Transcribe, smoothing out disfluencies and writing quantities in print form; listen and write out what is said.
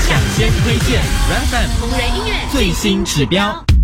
抢先推荐 RAFM 同人音乐最新指标。